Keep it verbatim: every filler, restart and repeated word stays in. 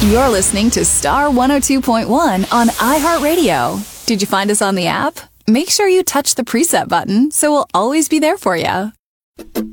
You're listening to Star one oh two point one on iHeartRadio. Did you find us on the app? Make sure you touch the preset button so we'll always be there for you.